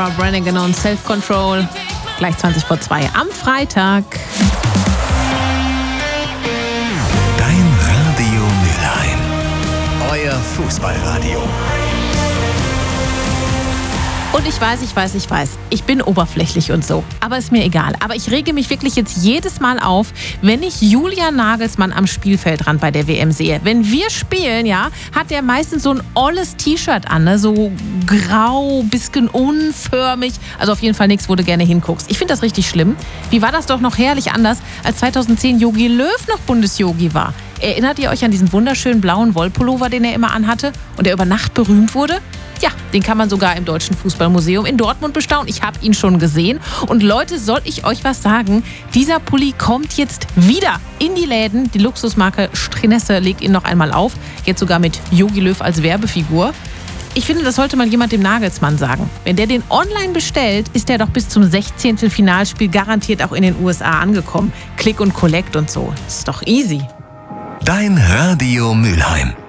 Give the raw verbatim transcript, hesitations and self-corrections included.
Tara Branigan und Self-Control. Gleich zwanzig vor zwei am Freitag. Dein Radio Mülheim. Euer Fußballradio. Und ich weiß, ich weiß, ich weiß, ich bin oberflächlich und so, aber ist mir egal. Aber ich rege mich wirklich jetzt jedes Mal auf, wenn ich Julian Nagelsmann am Spielfeldrand bei der W M sehe. Wenn wir spielen, ja, hat der meistens so ein olles T-Shirt an, ne? So grau, bisschen unförmig. Also auf jeden Fall nichts, wo du gerne hinguckst. Ich finde das richtig schlimm. Wie war das doch noch herrlich anders, als zweitausendzehn Jogi Löw noch Bundesjogi war? Erinnert ihr euch an diesen wunderschönen blauen Wollpullover, den er immer anhatte und der über Nacht berühmt wurde? Ja, den kann man sogar im Deutschen Fußballmuseum in Dortmund bestaunen. Ich habe ihn schon gesehen. Und Leute, soll ich euch was sagen? Dieser Pulli kommt jetzt wieder in die Läden. Die Luxusmarke Strinesse legt ihn noch einmal auf. Jetzt sogar mit Jogi Löw als Werbefigur. Ich finde, das sollte mal jemand dem Nagelsmann sagen. Wenn der den online bestellt, ist der doch bis zum sechzehnten Finalspiel garantiert auch in den U S A angekommen. Click und Collect und so. Das ist doch easy. Dein Radio Mülheim.